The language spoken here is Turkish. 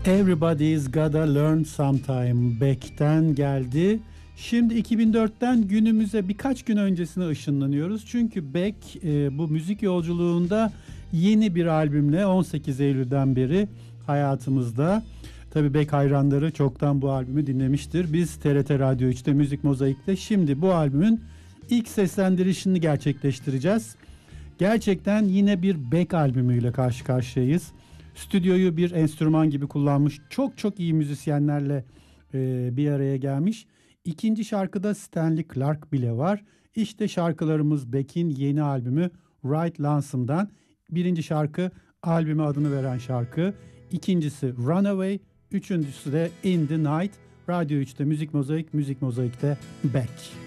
Everybody's Gotta Learn Sometime Beck'ten geldi. Şimdi 2004'ten günümüze birkaç gün öncesine ışınlanıyoruz. Çünkü Beck bu müzik yolculuğunda yeni bir albümle 18 Eylül'den beri hayatımızda. Tabii Beck hayranları çoktan bu albümü dinlemiştir. Biz TRT Radyo 3'te Müzik Mozaik'te şimdi bu albümün ilk seslendirişini gerçekleştireceğiz. Gerçekten yine bir Beck albümüyle karşı karşıyayız. Stüdyoyu bir enstrüman gibi kullanmış, çok iyi müzisyenlerle bir araya gelmiş. İkinci şarkıda Stanley Clarke bile var. İşte şarkılarımız Beck'in yeni albümü Right Lonesome'dan. Birinci şarkı albüme adını veren şarkı. İkincisi Runaway. Üçüncüsü de In the Night. Radyo 3'te Müzik Mozaik, Müzik Mozaik'te Beck.